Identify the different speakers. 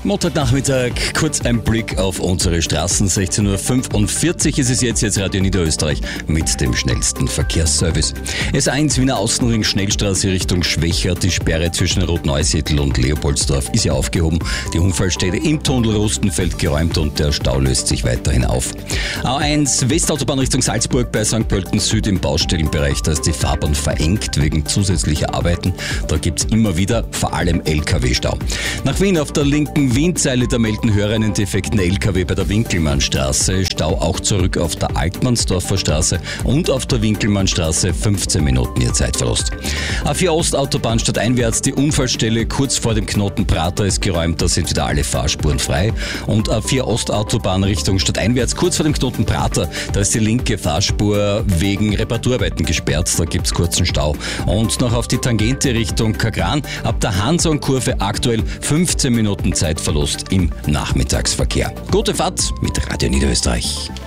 Speaker 1: Montagnachmittag, kurz ein Blick auf unsere Straßen. 16.45 Uhr ist es jetzt Radio Niederösterreich mit dem schnellsten Verkehrsservice. S1 Wiener Außenring Schnellstraße Richtung Schwächert. Die Sperre zwischen Rotneusiedl und Leopoldsdorf ist ja aufgehoben. Die Unfallstelle im Tunnel Rustenfeld geräumt und der Stau löst sich weiterhin auf. A1 Westautobahn Richtung Salzburg bei St. Pölten Süd im Baustellenbereich. Da ist die Fahrbahn verengt wegen zusätzlicher Arbeiten. Da gibt's immer wieder vor allem LKW-Stau. Nach Wien auf der linken Wienzeile, da melden Hörer einen defekten LKW bei der Winkelmannstraße. Stau auch zurück auf der Altmannsdorfer Straße und auf der Winkelmannstraße 15 Minuten ihr Zeitverlust. A4 Ostautobahn stadteinwärts, die Unfallstelle kurz vor dem Knoten Prater ist geräumt, da sind wieder alle Fahrspuren frei. Und A4 Ostautobahn Richtung stadteinwärts, kurz vor dem Knoten Prater, da ist die linke Fahrspur wegen Reparaturarbeiten gesperrt, da gibt's kurzen Stau. Und noch auf die Tangente Richtung Kagran, ab der Hanson-Kurve aktuell 15 Minuten Zeitverlust im Nachmittagsverkehr. Gute Fahrt mit Radio Niederösterreich.